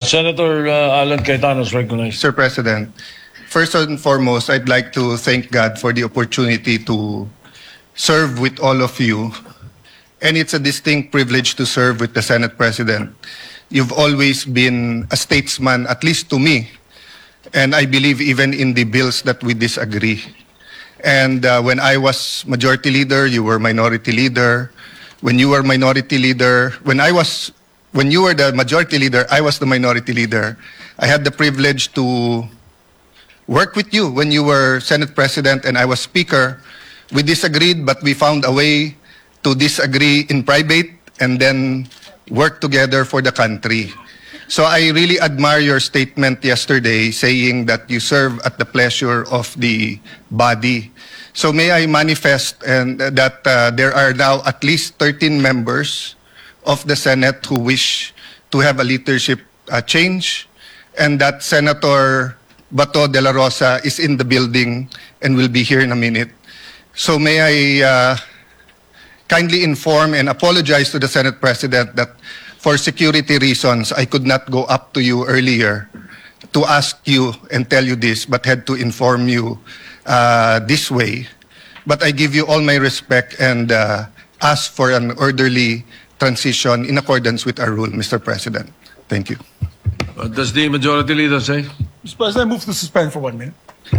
Senator Alan Cayetano is recognized. Mr. President, first and foremost, I'd like to thank God for the opportunity to serve with all of you. And it's a distinct privilege to serve with the Senate President. You've always been a statesman, at least to me, and I believe even in the bills that we disagree. And when I was majority leader, you were minority leader. When you were minority leader, when you were the majority leader, I was the minority leader. I had the privilege to work with you when you were Senate President and I was Speaker. We disagreed, but we found a way to disagree in private and then work together for the country. So I really admire your statement yesterday saying that you serve at the pleasure of the body. So may I manifest and that there are now at least 13 members of the Senate who wish to have a leadership change, and that Senator Bato de la Rosa is in the building and will be here in a minute. So may I kindly inform and apologize to the Senate President that for security reasons, I could not go up to you earlier to ask you and tell you this, but had to inform you this way. But I give you all my respect and ask for an orderly transition in accordance with our rule, Mr. President. Thank you. What does the majority leader say? Mr. President, I move to suspend for 1 minute.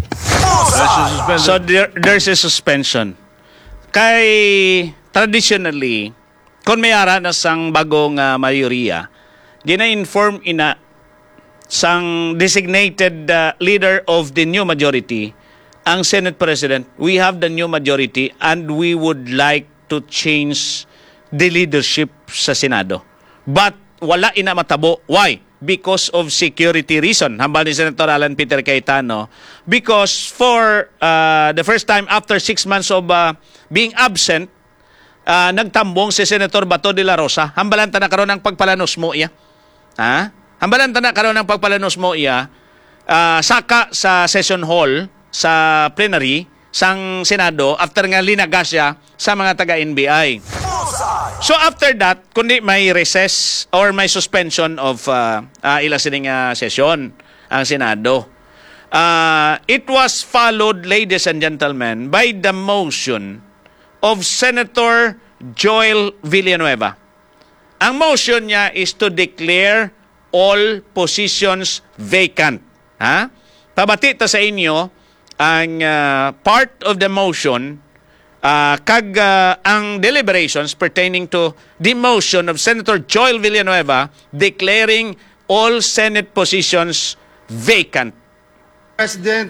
So there's a suspension. Kay traditionally, kung may ara na sang bagong mayoriya, gina-inform ina sang designated leader of the new majority, ang Senate President, we have the new majority and we would like to change the leadership sa Senado. But wala ina matabo. Why? Because of security reason. Hambal ni Senator Alan Peter Cayetano. Because for the first time after 6 months of being absent, nagtambong si Senator Bato de la Rosa. Hambalanta na karon ng pagpalanos mo iya. Ha? Hambalanta na karon ng pagpalanos mo iya. Saka sa session hall sa plenary sang Senado after nga linagas siya sa mga taga-NBI. So after that, kundi may recess or may suspension of ila sining session ang Senado. It was followed, ladies and gentlemen, by the motion of Senator Joel Villanueva. Ang motion niya is to declare all positions vacant. Ha? Pabati ta sa inyo ang part of the motion ang deliberations pertaining to the motion of Senator Joel Villanueva declaring all Senate positions vacant. President,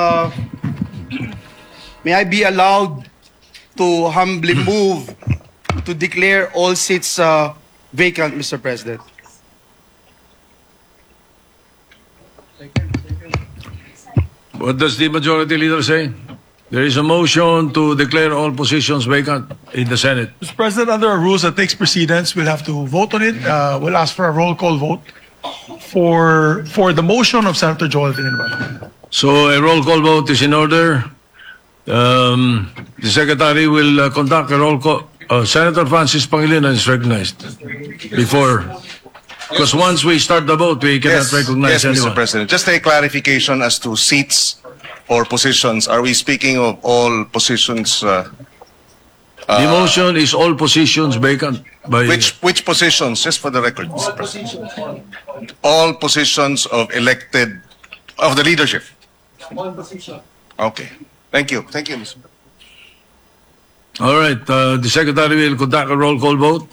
may I be allowed to humbly move to declare all seats vacant, Mr. President? What does the majority leader say? There is a motion to declare all positions vacant in the Senate. Mr. President, under our rules that takes precedence, we'll have to vote on it. We'll ask for a roll call vote for the motion of Senator Joel Villanueva. So a roll call vote is in order. The Secretary will conduct a roll call. Senator Francis Pangilinan is recognized before. Because once we start the vote, we cannot recognize anyone. Mr. President. Just a clarification as to seats or positions. Are we speaking of all positions? The motion is all positions vacant. By Which positions? Just for the record, Mr. President. All positions of elected, of the leadership. Okay. Thank you. Thank you, Mr. All right. The Secretary will conduct a roll call vote.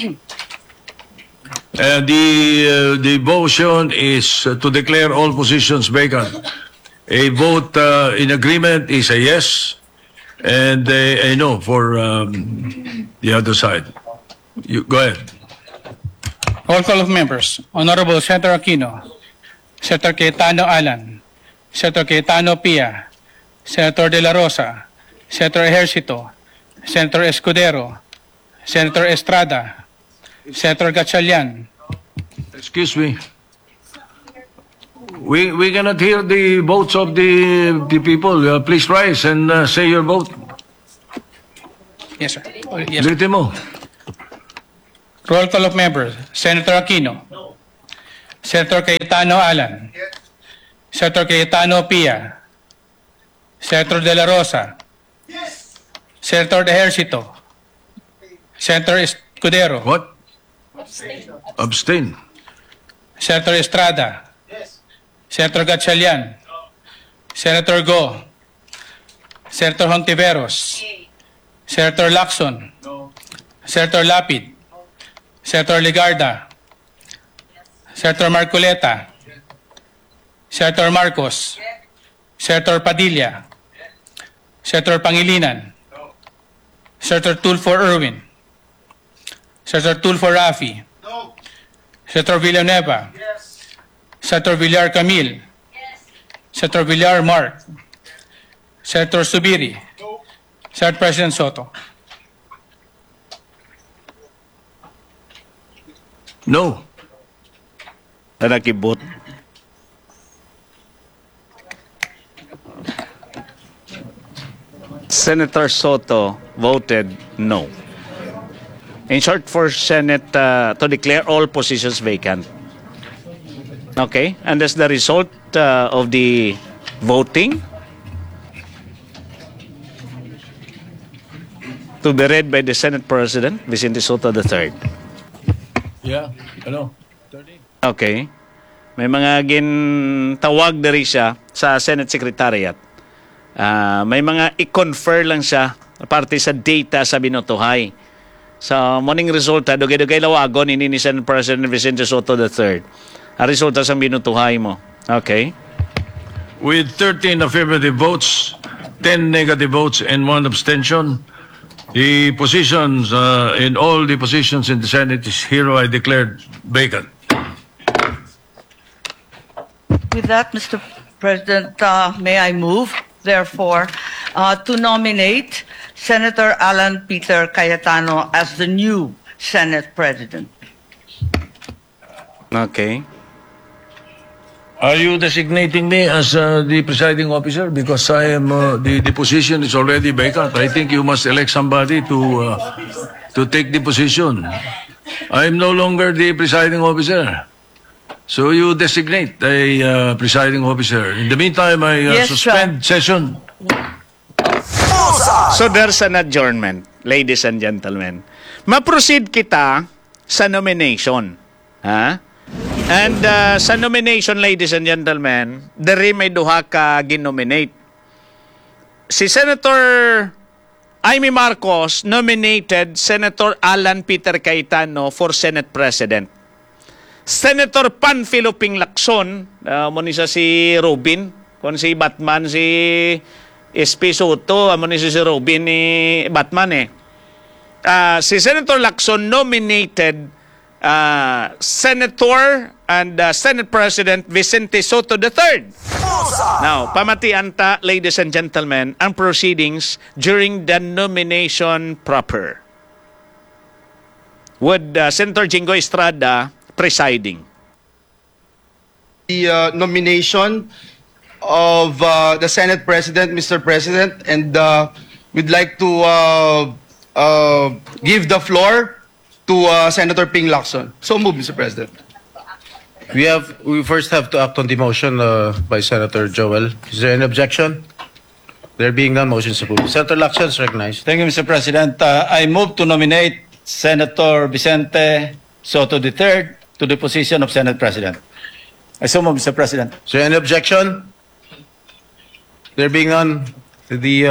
The motion is to declare all positions vacant. A vote in agreement is a yes, and a no for the other side. You go ahead. Roll call of members. Honorable Senator Aquino, Senator Cayetano Alan, Senator Cayetano Pia, Senator De La Rosa, Senator Ejercito, Senator Escudero, Senator Estrada, Senator Gatchalian. Excuse me. We cannot hear the votes of the people. Please rise and say your vote. Yes, sir. Yes, sir. Ulitin mo. Roll call of members. Senator Aquino. Senator Cayetano Alan, Senator Cayetano Pia, Senator De La Rosa, Senator Ejercito, Senator Escudero, What? Abstain. Senator Estrada, Senator Gatchalian, Senator Go, Senator Hontiveros, Senator Lacson, Senator Lapid, Senator Ligarda, Senator Marcoleta, Senator Marcos, Senator Padilla, Senator Pangilinan, Senator Tulfo Erwin, Senator Tulfo Rafi, Senator Villanueva, Senator Villar Camille, Senator Villar Mark, Senator Subiri, Senate President Soto. No. Nakibot. Senator Soto voted no. In short, for Senate to declare all positions vacant. Okay, and that's the result of the voting to be read by the Senate President, Vicente Soto III. Yeah, ano? Okay. May mga gintawag na rin siya sa Senate Secretariat. May mga i-confer lang siya parte sa data sa binutuhay. Sa morning resulta, dugay-dugay lawagon ini ni Senate President Vicente Soto III. Ang resulta sa binutuhay mo. Okay. With 13 affirmative votes, 10 negative votes, and 1 abstention, the positions in all the positions in the Senate is hereby declared vacant. With that, Mr. President, may I move, therefore, to nominate Senator Alan Peter Cayetano as the new Senate President. Okay. Are you designating me as the presiding officer? Because I am the position is already vacant. I think you must elect somebody to take the position. I am no longer the presiding officer. So you designate a presiding officer. In the meantime, I Yes, suspend session. So there's an adjournment, ladies and gentlemen. Ma-proceed kita sa nomination. Ha? And sa nomination, ladies and gentlemen, diri may duha ka ginominate. Si Senator Amy Marcos nominated Senator Alan Peter Cayetano for Senate President. Senator Panfilo Ping Lacson, mo ni siya si Robin, kung si Batman, si SP Soto, mo ni si Robin ni Batman eh. Si Senator Lacson nominated Senator and Senate President Vicente Soto III. Now, pamatian ta, ladies and gentlemen, ang proceedings during the nomination proper. Would Senator Jingo Estrada presiding? The nomination of the Senate President, Mr. President, and we'd like to give the floor to Senator Ping Lacson. So move, Mr. President. We first have to act on the motion by Senator Joel. Is there any objection? There being none, motion is approved. Senator Lacson is recognized. Thank you, Mr. President. I move to nominate Senator Vicente Soto III to the position of Senate President. I so move, Mr. President. Is there any objection? There being none, the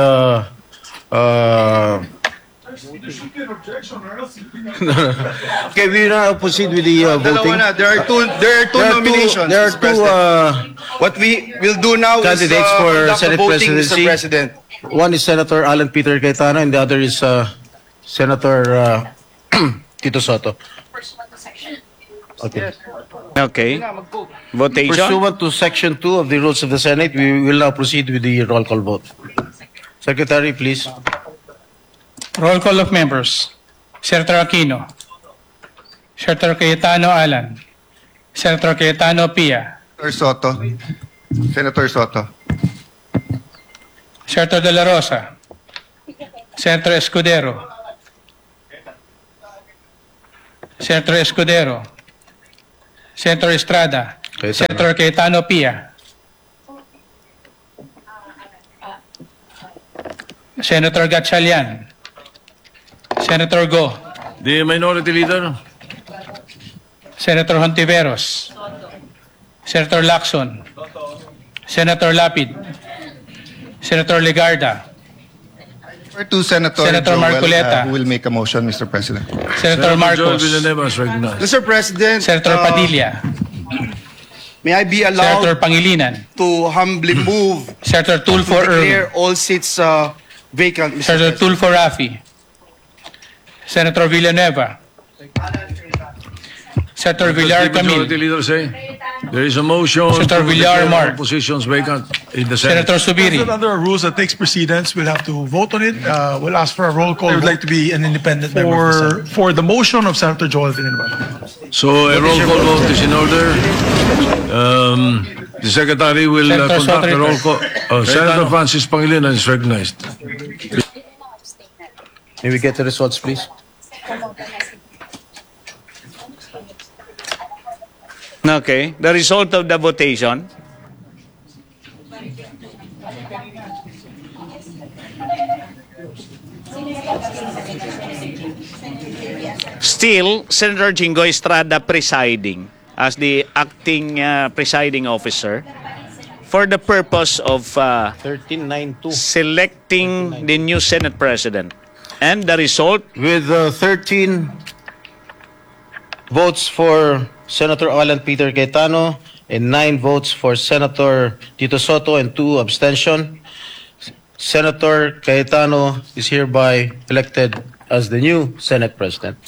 okay, we now proceed with the voting. There are two nominations. There are Mr. two President. What we will do now candidates is for conduct the Senate voting, presidency. Mr. President. One is Senator Alan Peter Cayetano, and the other is Senator Tito Soto. Okay. Okay. Votation? Pursuant to Section 2 of the Rules of the Senate, we will now proceed with the roll call vote. Secretary, please. Roll call of members. Senator Aquino. Senator Cayetano Alan. Senator Cayetano Pia. Senator Soto. Senator Soto. Senator De La Rosa. Senator Escudero. Senator Escudero. Senator Estrada, Cayetano. Senator Cayetano Pia, Senator Gatchalian, Senator Go, The Minority Leader. Senator Hontiveros, Senator Lacson, Senator Lapid, Senator Legarda, To Senator Senator Joel, Marcoleta. who will make a motion, Mr. President. Senator Joel Marcos, Villanueva is recognized. Mr. President, Senator Padilla, may I be Senator allowed Pangilinan, to humbly move Senator to Tulfo Irwin, declare all seats vacant, Mr. Senator President? Tulfo Rafi, Senator Villanueva, Senator Villar What does the Majority Camil, Leader say? There is a motion Senator to Villar declare Mar. all positions vacant in the Senate. President, Senator Subiri, under our rules that takes precedence, we'll have to vote on it. We'll ask for a roll call. I would like to be an independent member of the Senate. For the motion of Senator Joel Villanueva. So a roll call vote is in order. The Secretary will Senator conduct a roll call. Senator Cayetano. Francis Pangilinan is recognized. May we get the results, please? Okay, the result of the votation. Still, Senator Jingo Estrada presiding as the acting presiding officer for the purpose of 13-9-2. selecting the new Senate President. And the result, With 13 votes for Senator Alan Peter Cayetano and 9 votes for Senator Tito Soto and 2 abstention, Senator Cayetano is hereby elected as the new Senate President.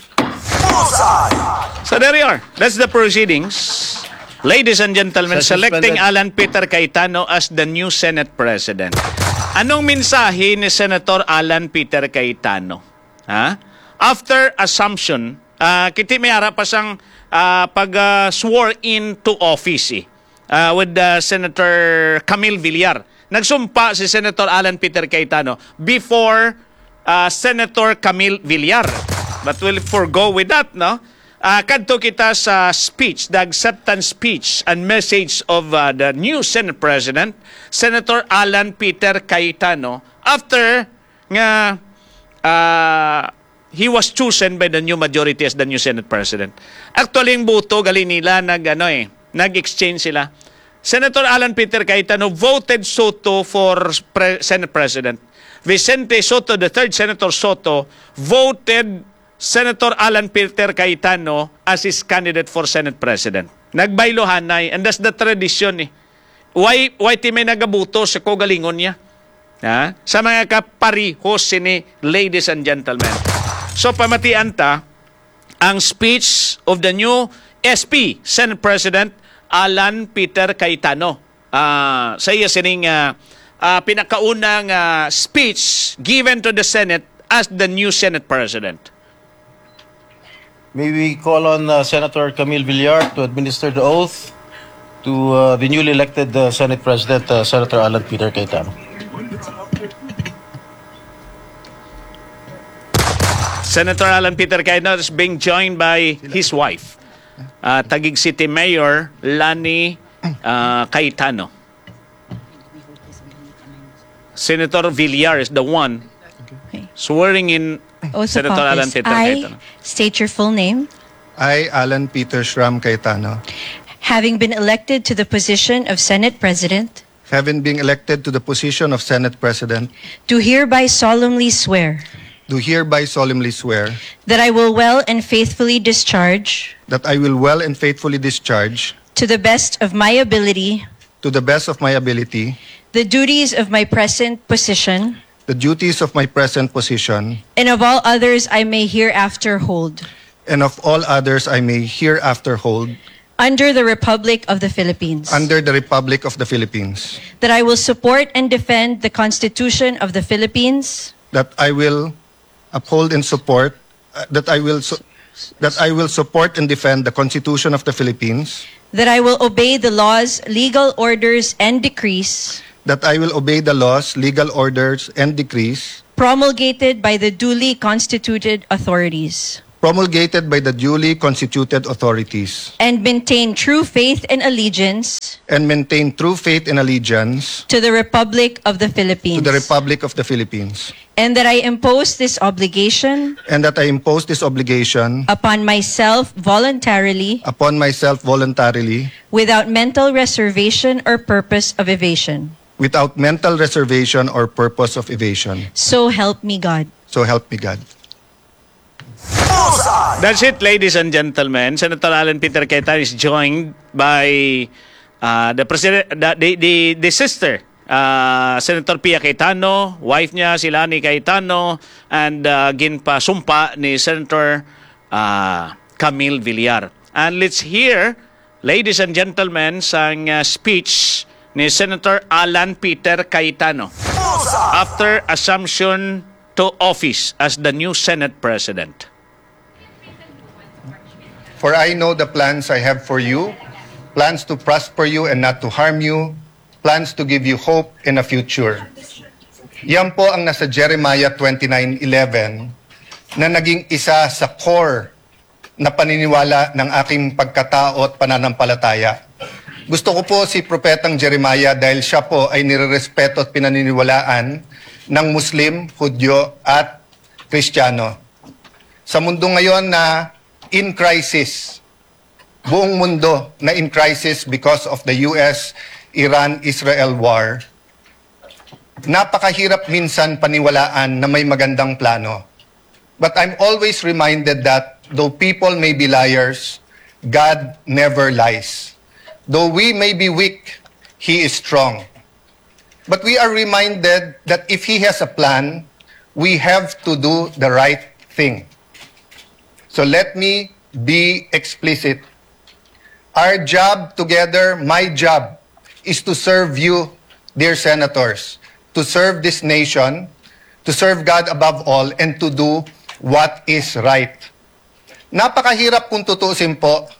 so there you are. That's the proceedings. Ladies and gentlemen, Session selecting suspended. Alan Peter Cayetano as the new Senate President. Anong mensahe ni Senator Alan Peter Cayetano? Ha? After assumption, kiti may harap pa siyang swore into office with Senator Camille Villar. Nagsumpa si Senator Alan Peter Cayetano before Senator Camille Villar. But we'll forgo with that, no? Kadto kita sa speech, the acceptance speech and message of the new Senate President, Senator Alan Peter Cayetano, after nga he was chosen by the new majority as the new Senate President. Actually, yung buto, gali nila, nag-exchange sila. Senator Alan Peter Cayetano voted Soto for Senate President. Vicente Soto, the third Senator Soto, voted Senator Alan Peter Cayetano as his candidate for Senate President. Nagbaylohanay, and that's the tradition. Why ti may nagabuto sa kogalingon niya? Ha? Sa mga kaparihos sini, ladies and gentlemen. So pamatian ta, ang speech of the new SP, Senate President Alan Peter Cayetano. Sa iya sining pinakaunang speech given to the Senate as the new Senate President. May we call on Senator Camille Villar to administer the oath to the newly elected Senate President, Senator Alan Peter Cayetano. Senator Alan Peter Cayetano is being joined by his wife, Taguig City Mayor Lani Cayetano. Senator Villar is the one swearing in Oath of Senator Alan office. Peter I Cayetano. state your full name. I, Alan Peter Shram Cayetano, Having been elected to the position of Senate President, having been elected to the position of Senate President, do hereby solemnly swear do hereby solemnly swear that I will well and faithfully discharge, that I will well and faithfully discharge, to the best of my ability, to the best of my ability, the duties of my present position, the duties of my present position, and of all others I may hereafter hold, and of all others I may hereafter hold, under the Republic of the Philippines. under the Republic of the Philippines, That I will support and defend the Constitution of the Philippines, that I will uphold and support, that I will support and defend the Constitution of the Philippines, that I will obey the laws, legal orders, and decrees that I will obey the laws, legal orders, and decrees promulgated by the duly constituted authorities. promulgated by the duly constituted authorities, and maintain true faith and allegiance and maintain true faith and allegiance to the Republic of the Philippines. to the Republic of the Philippines, And that I impose this obligation and that I impose this obligation upon myself voluntarily without mental reservation or purpose of evasion. without mental reservation or purpose of evasion. So help me God. So help me God. That's it, ladies and gentlemen. Senator Alan Peter Cayetano is joined by the president, the sister, Senator Pia Cayetano, wife niya, si Lani Cayetano, and ginpasumpa ni Senator Camille Villar. And let's hear, ladies and gentlemen, sang speech ni Senator Alan Peter Cayetano after assumption to office as the new Senate President. For I know the plans I have for you, plans to prosper you and not to harm you, plans to give you hope in a future. Yan po ang nasa Jeremiah 29:11 na naging isa sa core na paniniwala ng aking pagkatao at pananampalataya. Gusto ko po si Propetang Jeremiah dahil siya po ay nirerespeto at pinaniniwalaan ng Muslim, Hudyo at Kristiyano. Sa mundo ngayon na in crisis, buong mundo na in crisis because of the US-Iran-Israel war, napakahirap minsan paniwalaan na may magandang plano. But I'm always reminded that though people may be liars, God never lies. Though we may be weak, He is strong. But we are reminded that if He has a plan, we have to do the right thing. So let me be explicit. Our job together, my job, is to serve you, dear senators, to serve this nation, to serve God above all, and to do what is right. Napakahirap kung tutusin po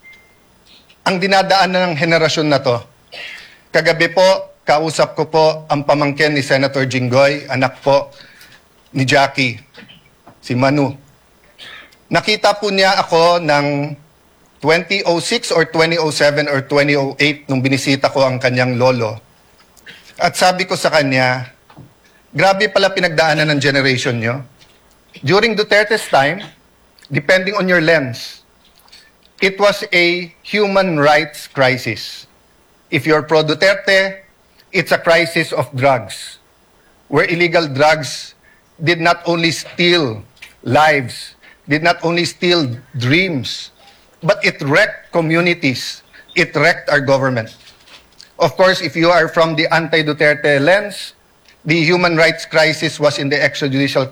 ang dinadaanan ng henerasyon na to. Kagabi po, kausap ko po ang pamangkin ni Senator Jinggoy, anak po ni Jackie, si Manu. Nakita po niya ako ng 2006 or 2007 or 2008 nung binisita ko ang kanyang lolo. At sabi ko sa kanya, grabe pala pinagdaanan ng generation nyo. During Duterte's time, depending on your lens, it was a human rights crisis. If you're pro-Duterte, it's a crisis of drugs, where illegal drugs did not only steal lives, did not only steal dreams, but it wrecked communities. It wrecked our government. Of course, if you are from the anti-Duterte lens, the human rights crisis was in the extrajudicial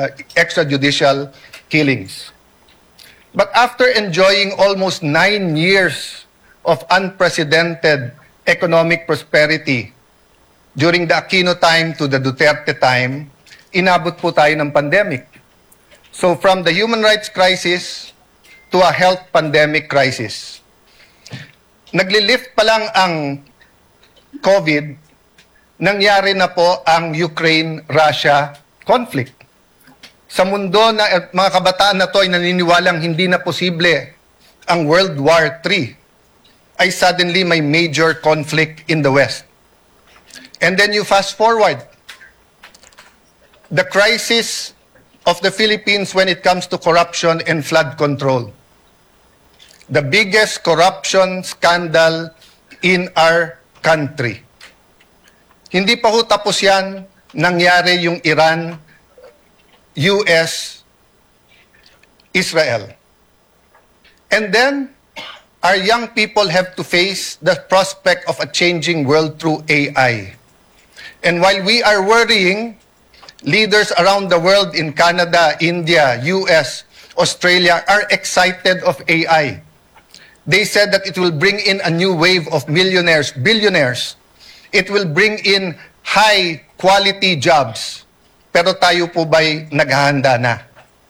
killings. But after enjoying almost 9 years of unprecedented economic prosperity during the Aquino time to the Duterte time, inabot po tayo ng pandemic. So from the human rights crisis to a health pandemic crisis. Naglilift pa lang ang COVID, nangyari na po ang Ukraine-Russia conflict. Sa mundo na mga kabataan na to ay naniniwalang hindi na posible ang World War III, ay suddenly may major conflict in the West. And then you fast forward. The crisis of the Philippines when it comes to corruption and flood control. The biggest corruption scandal in our country. Hindi pa ho tapos yan, nangyari yung Iran, US, Israel. And then, our young people have to face the prospect of a changing world through AI. And while we are worrying, leaders around the world in Canada, India, US, Australia are excited of AI. They said that it will bring in a new wave of millionaires, billionaires. It will bring in high-quality jobs. Pero tayo po ba'y naghahanda na?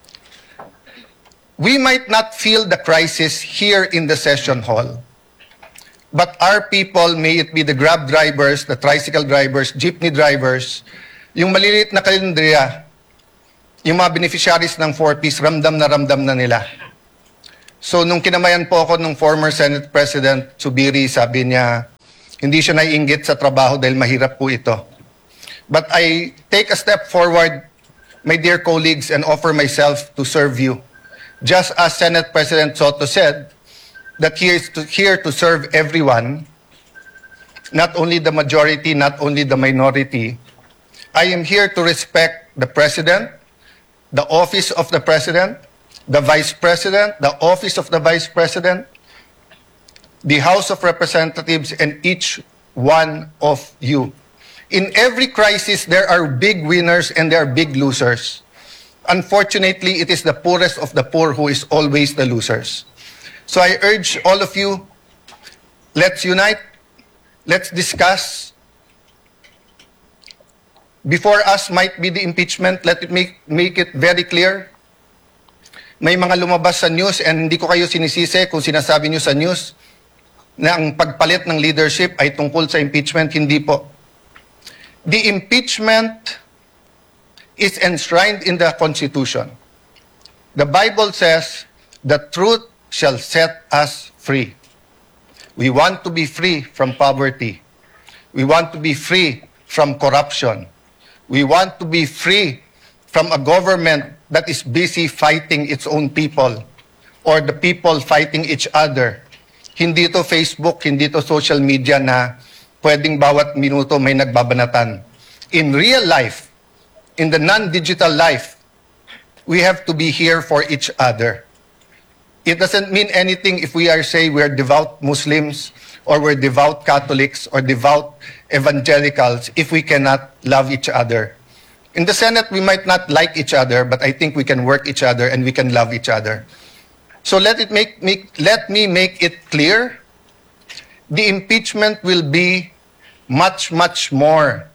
We might not feel the crisis here in the session hall. But our people, may it be the Grab drivers, the tricycle drivers, jeepney drivers, yung maliliit na kalendriya, yung mga beneficiaries ng 4Ps, ramdam na nila. So, nung kinamayan po ako ng former Senate President Subiri, sabi niya, hindi siya naiinggit sa trabaho dahil mahirap po ito. But I take a step forward, my dear colleagues, and offer myself to serve you. Just as Senate President Soto said, that he is here to serve everyone, not only the majority, not only the minority. I am here to respect the President, the office of the President, the Vice President, the office of the Vice President, the House of Representatives, and each one of you. In every crisis, there are big winners and there are big losers. Unfortunately, it is the poorest of the poor who is always the losers. So I urge all of you, let's unite, let's discuss. Before us might be the impeachment, let it make it very clear. May mga lumabas sa news, and hindi ko kayo sinisisi kung sinasabi nyo sa news na ang pagpalit ng leadership ay tungkol sa impeachment. Hindi po. The impeachment is enshrined in the Constitution. The Bible says, the truth shall set us free. We want to be free from poverty. We want to be free from corruption. We want to be free from a government that is busy fighting its own people or the people fighting each other. Hindi to Facebook, hindi to social media na pwedeng bawat minuto may nagbabanatan. In real life, in the non-digital life, we have to be here for each other. It doesn't mean anything if we are say we're devout Muslims or we're devout Catholics or devout evangelicals if we cannot love each other. In the Senate, we might not like each other, but I think we can work each other and we can love each other. So let me make it clear, the impeachment will be much, much more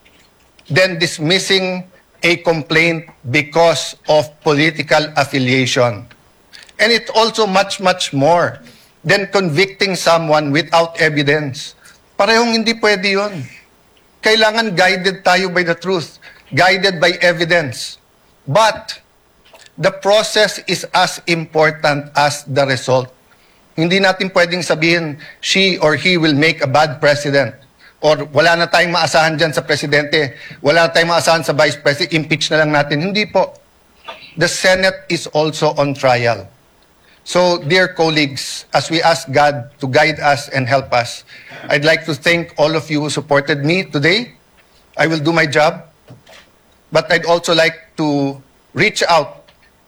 than dismissing a complaint because of political affiliation. And it's also much, much more than convicting someone without evidence. Parehong hindi pwede yun. Kailangan guided tayo by the truth, guided by evidence. But the process is as important as the result. Hindi natin pwedeng sabihin, she or he will make a bad president. Or wala na tayong maasahan dyan sa presidente, wala na tayong maasahan sa vice president, impeach na lang natin. Hindi po. The Senate is also on trial. So, dear colleagues, as we ask God to guide us and help us, I'd like to thank all of you who supported me today. I will do my job. But I'd also like to reach out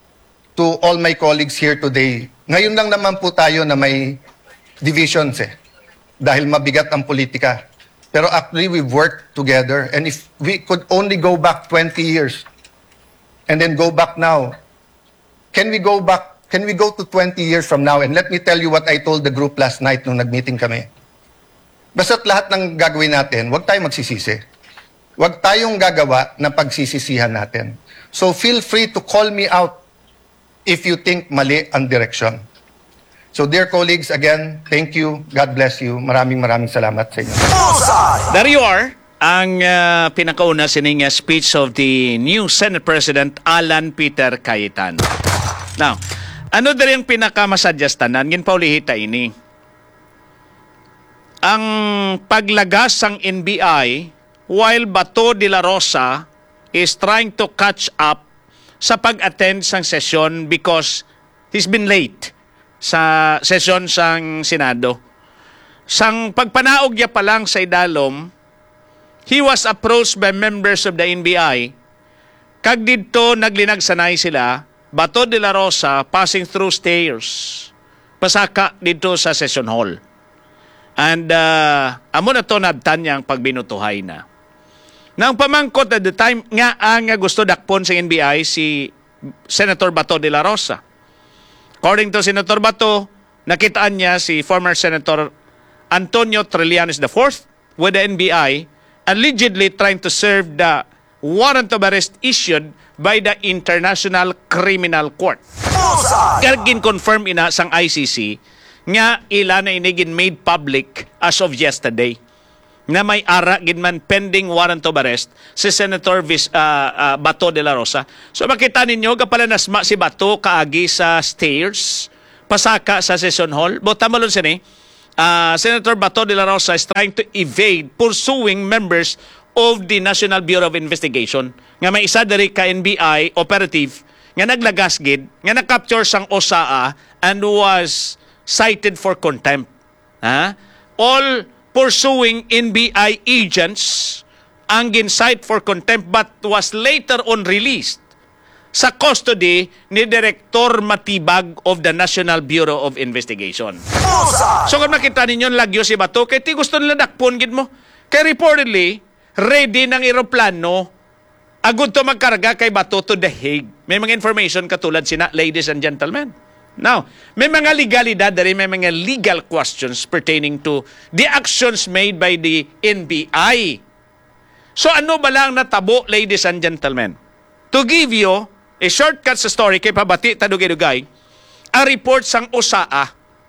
to all my colleagues here today. Ngayon lang naman po tayo na may divisions dahil mabigat ang politika. Pero actually, we've worked together. And if we could only go back 20 years and then go back now, can we go to 20 years from now? And let me tell you what I told the group last night nung nag-meeting kami. Basta't lahat ng gagawin natin, huwag tayong magsisisi. Huwag tayong gagawa ng pagsisisihan natin. So feel free to call me out if you think mali ang direction. So dear colleagues, again, thank you. God bless you. Maraming salamat sa inyo. There you are, ang pinakauna sining speech of the new Senate President Alan Peter Cayetano. Now, ano din yung pinakamasadyastanan? Ngin paulihita ini. Ang paglagas ng NBI while Bato de la Rosa is trying to catch up sa pag-attend sang session because he's been late sa session sang Senado. Sang pagpanaog niya pa lang sa idalom, he was approached by members of the NBI. Kag dito naglinagsanay sila, Bato de la Rosa passing through stairs. Pasaka dito sa session hall. And amo na to nabtan niyang pagbinutuhay na. Nang pamangkot at the time nga ang gusto dakpon sa NBI si Senator Bato de la Rosa. According to Senator Bato, nakitaan niya si former Senator Antonio Trillanes IV with the NBI allegedly trying to serve the warrant of arrest issued by the International Criminal Court. Kagin confirm ina sang ICC nga ila na inigin made public as of yesterday. na may ara ginman pending warrant of arrest si Senator Bato de la Rosa. So makita ninyo kapala nasma si Bato kaagi sa stairs pasaka sa session hall. But tamalon sini Senator Bato de la Rosa is trying to evade pursuing members of the National Bureau of Investigation nga may isa diri ka NBI operative nga naglagas gid nga na-capture sang OSAA and was cited for contempt. All pursuing NBI agents ang gin-cite for contempt but was later on released sa custody ni Director Matibag of the National Bureau of Investigation. So kung makita ninyo lagyo si Bato, kaya ti gusto nila dakpon gid mo. Kaya reportedly, ready ng eroplano agud to magkarga kay Bato to The Hague. May mga information katulad sina, ladies and gentlemen. Now, may mga legalidad dari, may mga legal questions pertaining to the actions made by the NBI. So ano ba lang natabo, ladies and gentlemen? To give you a shortcut sa story, kay pabati tadugay-dugay, a report sang OSAA.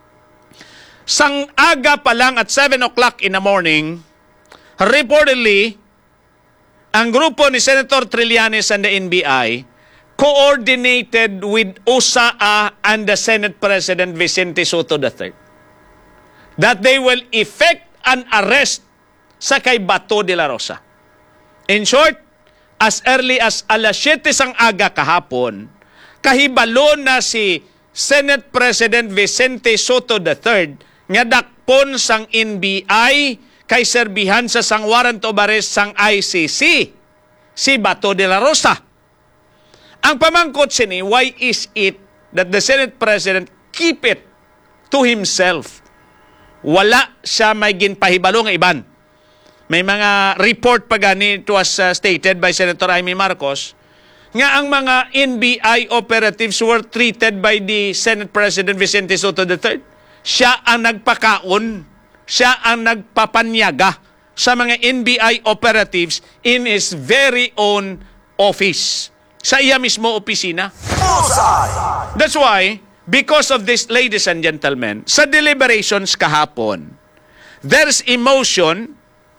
Sang aga pa lang at 7 o'clock in the morning, reportedly, ang grupo ni Senator Trillanes and the NBI coordinated with OSAA and the Senate President Vicente Soto III that they will effect an arrest sa kay Bato de la Rosa. In short, as early as alas 7 sang aga kahapon, kahibalo na si Senate President Vicente Soto III nga dakpon sang NBI kay serbihan sa sang warrant of arrest sang ICC, si Bato de la Rosa. Ang pamangkot sini, why is it that the Senate President keep it to himself? Wala siya may ginpahibalo nga iban. May mga report pa gani, it was stated by Senator Amy Marcos, nga ang mga NBI operatives were treated by the Senate President Vicente Soto III. Siya ang nagpakaon, siya ang nagpapanyaga sa mga NBI operatives in his very own office. Sa iya mismo opisina. That's why, because of this, ladies and gentlemen, sa deliberations kahapon, there's emotion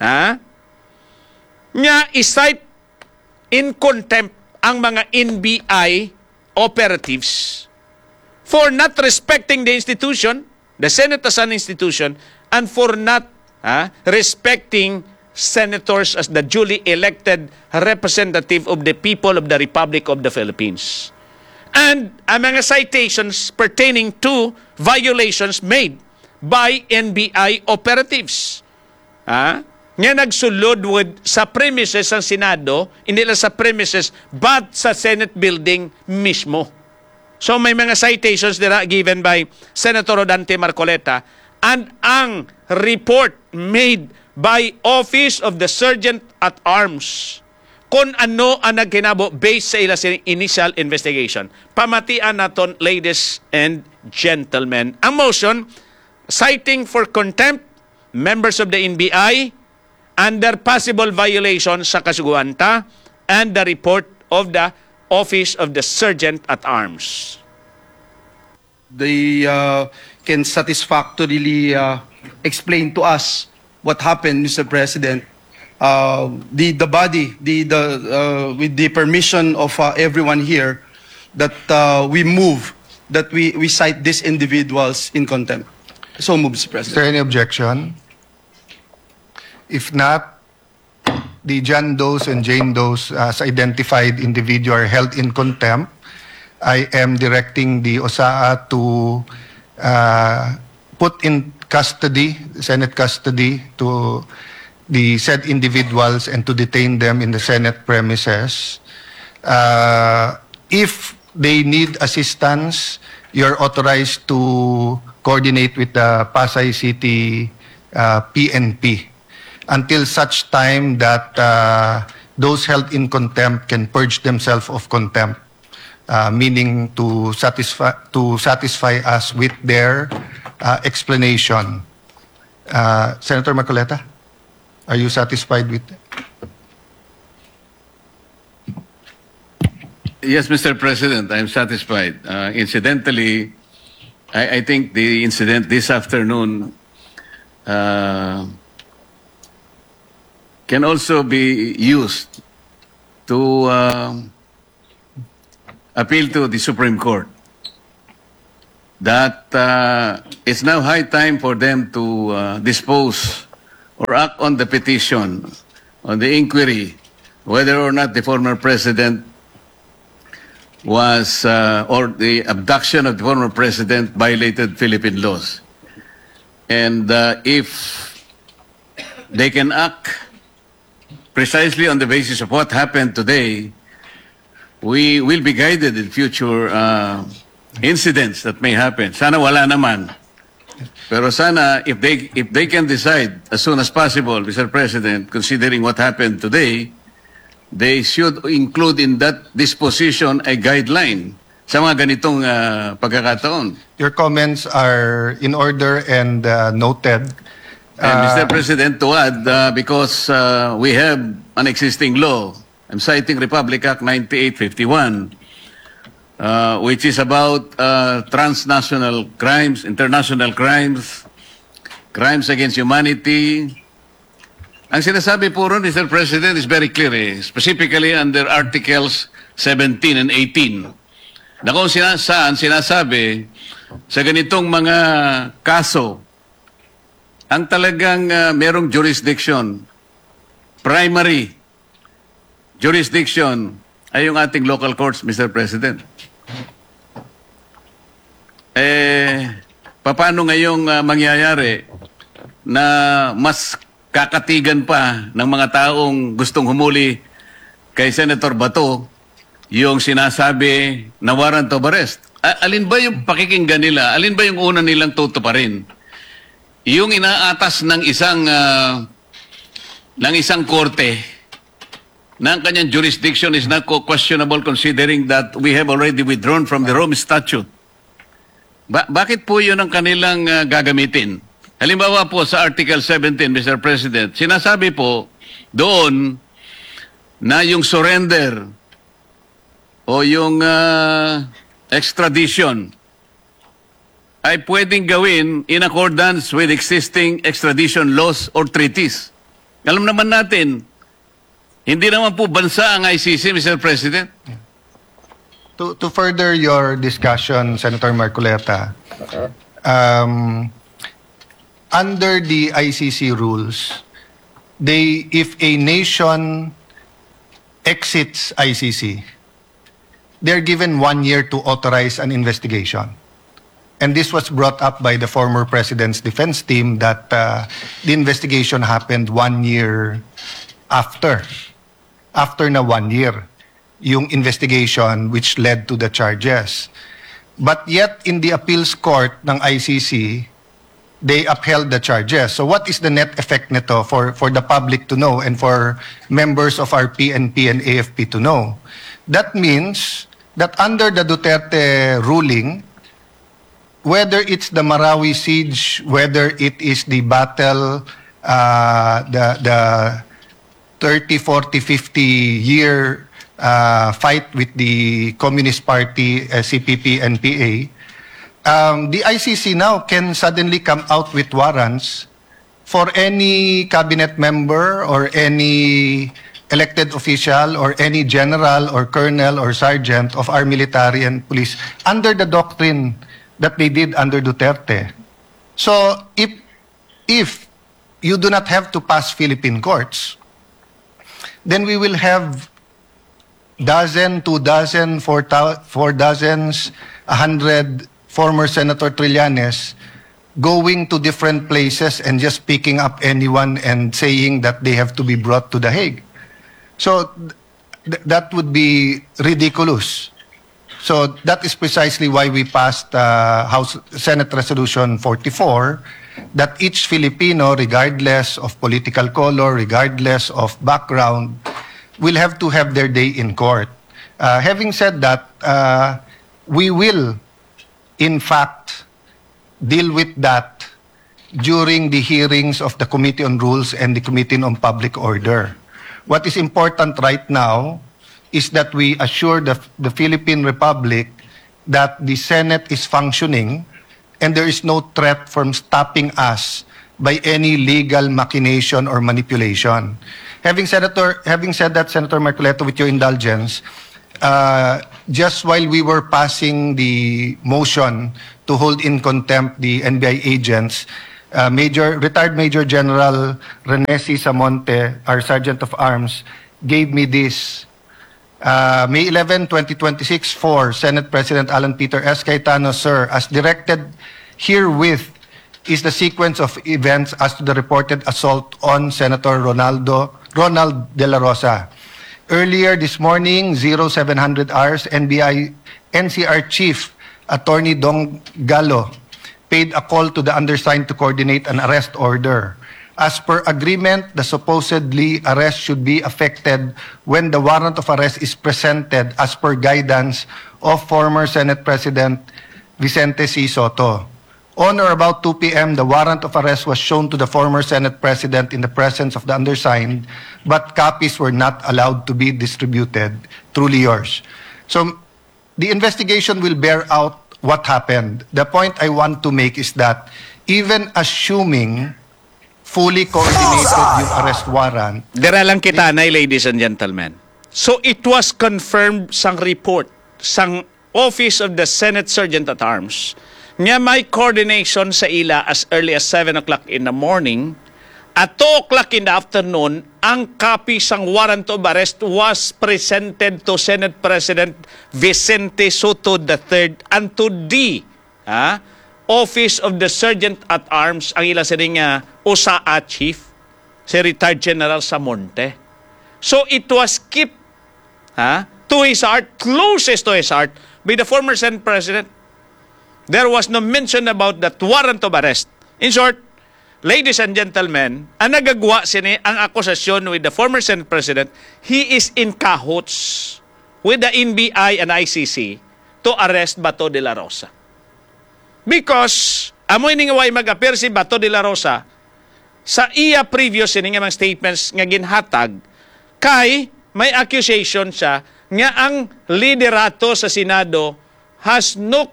nga isite in contempt ang mga NBI operatives for not respecting the institution, the Senate as an institution, and for not respecting senators as the duly elected representative of the people of the Republic of the Philippines. And ang mga citations pertaining to violations made by NBI operatives. Nga nagsulod sa premises ng Senado, hindi lang sa premises, but sa Senate building mismo. So may mga citations nila given by Senator Rodante Marcoleta, and ang report made by Office of the Sergeant at Arms kung ano ang nagkinabo based sa ila initial investigation. Pamatian naton, ladies and gentlemen, ang motion citing for contempt members of the NBI under possible violation sa kasuguanta and the report of the Office of the Sergeant at Arms. They can satisfactorily explain to us what happened, Mr. President. The body, with the permission of everyone here, that we move, that we cite these individuals in contempt. So move, Mr. Is President. there any objection? If not, the John Does and Jane Does as identified individual are held in contempt. I am directing the OSAA to put in custody, Senate custody, to the said individuals and to detain them in the Senate premises. If they need assistance, you're authorized to coordinate with the Pasay City PNP until such time that those held in contempt can purge themselves of contempt, meaning to satisfy us with their explanation. Senator Marcoleta, are you satisfied with that? Yes, Mr. President, I'm satisfied. Incidentally, I think the incident this afternoon can also be used to appeal to the Supreme Court that it's now high time for them to dispose or act on the petition, on the inquiry, whether or not the former president was, or the abduction of the former president violated Philippine laws. And if they can act precisely on the basis of what happened today, we will be guided in future incidents that may happen. Sana wala naman. Pero sana, if they can decide as soon as possible, Mr. President, considering what happened today, they should include in that disposition a guideline sa mga ganitong pagkakataon. Your comments are in order and noted. And Mr. President, to add, because we have an existing law, I'm citing Republic Act 9851, which is about transnational crimes, international crimes, crimes against humanity. Ang sinasabi po ron, Mr. President, is very clear, specifically under Articles 17 and 18. Na kung saan sinasabi sa ganitong mga kaso, ang talagang merong jurisdiction, primary jurisdiction, ay yung ating local courts, Mr. President. Paano ngayong mangyayari na mas kakatigan pa ng mga taong gustong humuli kay Senator Bato yung sinasabi na warrant of arrest? Alin ba yung pakikinggan nila? Alin ba yung una nilang tutuparin? Yung inaatas ng isang korte na ang kanyang jurisdiction is not questionable considering that we have already withdrawn from the Rome Statute. Bakit po yun ang kanilang gagamitin? Halimbawa po sa Article 17, Mr. President, sinasabi po doon na yung surrender o yung extradition ay pwedeng gawin in accordance with existing extradition laws or treaties. Alam naman natin, hindi naman po bansa ang ICC, Mr. President. To further your discussion, Senator Marcoleta, under the ICC rules, if a nation exits ICC, they're given 1 year to authorize an investigation. And this was brought up by the former president's defense team that the investigation happened 1 year after na 1 year, yung investigation which led to the charges. But yet, in the appeals court ng ICC, they upheld the charges. So what is the net effect nito for the public to know and for members of our PNP and AFP to know? That means that under the Duterte ruling, whether it's the Marawi siege, whether it is the battle, the 30, 40, 50-year fight with the Communist Party, CPP, NPA, the ICC now can suddenly come out with warrants for any cabinet member or any elected official or any general or colonel or sergeant of our military and police under the doctrine that they did under Duterte. So if you do not have to pass Philippine courts, then we will have dozen, 2 dozen, 4 dozens, 100 former Senator Trillanes going to different places and just picking up anyone and saying that they have to be brought to The Hague. So that would be ridiculous. So that is precisely why we passed Senate Resolution 44, that each Filipino, regardless of political color, regardless of background, will have to have their day in court. Having said that, we will, in fact, deal with that during the hearings of the Committee on Rules and the Committee on Public Order. What is important right now is that we assure the Philippine Republic that the Senate is functioning and there is no threat from stopping us by any legal machination or manipulation. Having said that, Senator Marcoleta, with your indulgence, just while we were passing the motion to hold in contempt the NBI agents, retired Major General Rene C. Samonte, our Sergeant of Arms, gave me this. May 11, 2026, for Senate President Alan Peter S. Cayetano, sir, as directed herewith is the sequence of events as to the reported assault on Senator Ronald De La Rosa. Earlier this morning, 0700 hours, NCR Chief Attorney Dong Gallo paid a call to the undersigned to coordinate an arrest order. As per agreement, the supposedly arrest should be effected when the warrant of arrest is presented as per guidance of former Senate President Vicente C. Soto. On or about 2 p.m., the warrant of arrest was shown to the former Senate President in the presence of the undersigned, but copies were not allowed to be distributed. Truly yours. So the investigation will bear out what happened. The point I want to make is that even assuming fully coordinated yung arrest warrant. Dira lang kita, ladies and gentlemen. So it was confirmed sang report, sang Office of the Senate Sergeant at Arms, nga may coordination sa ila as early as 7 o'clock in the morning. At 2 o'clock in the afternoon, ang copy sang warrant of arrest was presented to Senate President Vicente Soto III and to the Office of the Sergeant at Arms, ang ila sining OSAA Chief, si retired General Samonte. So it was kept to his heart, closest to his heart, by the former Senate President. There was no mention about that warrant of arrest. In short, ladies and gentlemen, ang nagagawa sini ang akusasyon with the former Senate President, he is in cahoots with the NBI and ICC to arrest Bato de la Rosa. Because, amoy ning way mag-appear si Bato de la Rosa sa iya previous sining mga statements nga ginhatag, kay may accusation siya nga ang liderato sa Senado has no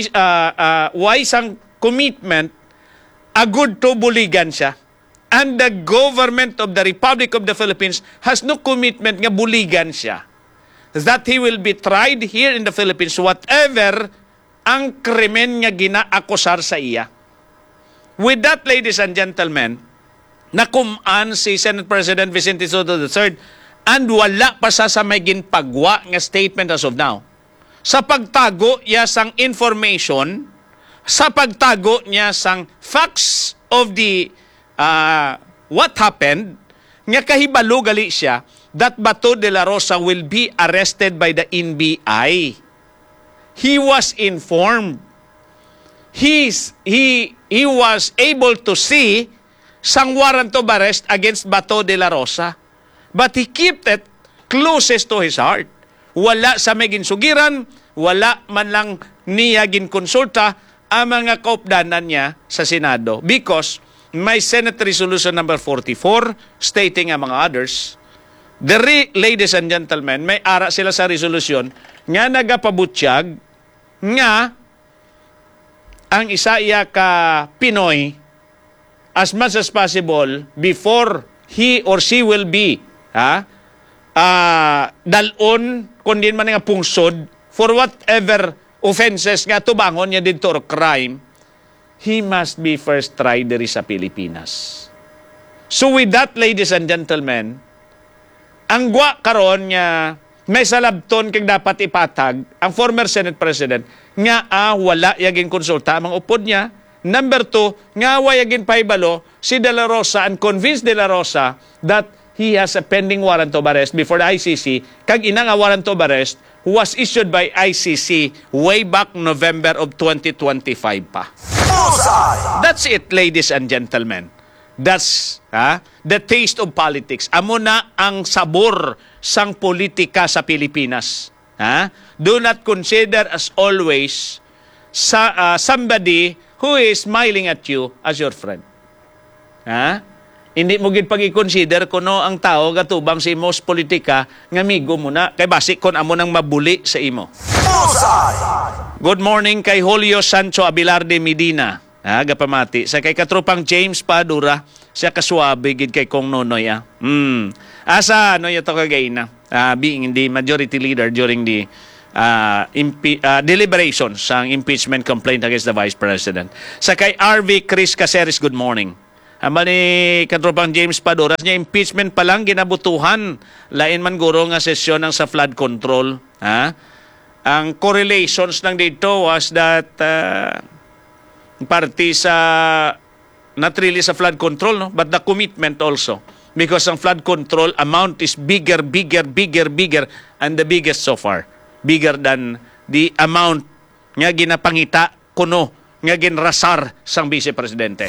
waisang commitment agud to buligan siya. And the government of the Republic of the Philippines has no commitment nga buligan siya. That he will be tried here in the Philippines whatever ang krimen nga ginaakusar sa iya. With that, ladies and gentlemen, nakumaan si Senate President Vicente Soto III and wala pa sa may ginpagwa nga statement as of now. Sa pagtago niya sang information, sa pagtago niya sang facts of the what happened, nga kahibalo gali siya that Bato de la Rosa will be arrested by the NBI. He was informed. He was able to see sang warrant of arrest against Bato de la Rosa. But he kept it closest to his heart. Wala sa may ginsugiran, wala man lang niya ginkonsulta ang mga kaupdanan niya sa Senado. Because may Senate Resolution number 44 stating among others, ladies and gentlemen, may ara sila sa resolution nga nagapabutyag nga ang isa iya ka Pinoy as much as possible before he or she will be dalon kundi man nga pungsod for whatever offenses nga tubangon niya dito or crime, he must be first tried diri sa Pilipinas. So with that, ladies and gentlemen, ang gwa karon nga may salabton kag dapat ipatag ang former Senate President nga wala yaging konsulta ang upod niya. Number 2, nga wayagin paibalo si De La Rosa and convince De La Rosa that he has a pending warrant of arrest before the ICC. Kag ina nga warrant of arrest was issued by ICC way back November of 2025 pa. That's it, ladies and gentlemen. That's the taste of politics. Amo na ang sabor sang politika sa Pilipinas. Do not consider as always somebody who is smiling at you as your friend. Hindi mo gid pag-i-consider kuno ang tao gatubang si imos politika nga amigo mo na kay basi kon amo nang mabuli sa imo. Good morning kay Julio Sancho Abelarde Medina. Gapamati. Sa kay katropang James Padura, siya kaswabe gid kay Kong Nonoy. Asa ano yato kagay na being the majority leader during the deliberations ang impeachment complaint against the Vice President. Sa kay RV Chris Caceres, good morning. Ama ni katropang James Padura, niya impeachment pa lang ginabutuhan. Lain man guro nga sesyon ng sa flood control. Ang correlations lang dito was that party sa not really sa flood control, no, but the commitment also, because ang flood control amount is bigger, and the biggest so far, bigger than the amount nga ginapangita kuno nga ginrasar sang Vice Presidente.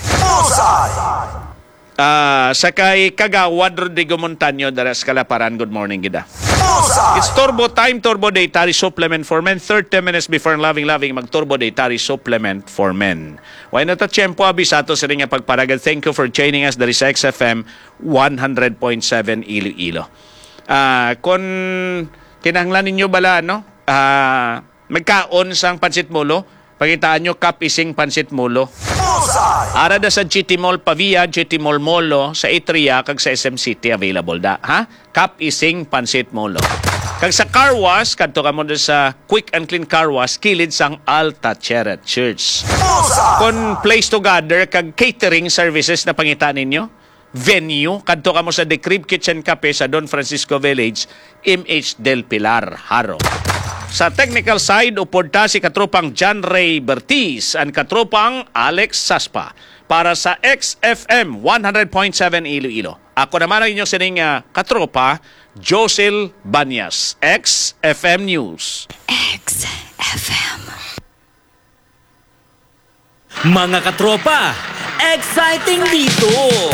Sakay Kagawad Rodrigo Montaño Daras Kalaparan, good morning gida. It's Turbo Time, Turbo Dietary Supplement for Men. 30 minutes before loving mag-Turbo Dietary Supplement for Men. Why not a tiyempo abisato sa rin nga pagparagad. Thank you for joining us. There is XFM 100.7 Iloilo. Kung kinahanglan ninyo bala, no? Magkaon sang pansit mulo. Pakitaan nyo, cup ising pansit mulo. Arada sa GT Mall Pavia, GT Mall Molo, sa Etria, kag sa SM City available da. Cup ising pansit mulo. Kag sa car wash, kadto ka mo sa Quick and Clean Car Wash, kilid sang Alta Cheret Church. Kung place to gather, kag catering services na pangitaan ninyo, venue, kadto ka mo sa The Crib Kitchen Cafe sa Don Francisco Village, MH Del Pilar, Haro. Sa technical side, uporta si katropang John Ray Bertiz and katropang Alex Saspa para sa XFM 100.7 Iloilo. Ako naman ang inyong sining katropa, Josel Banyas, XFM News. XFM. Mga katropa, exciting dito!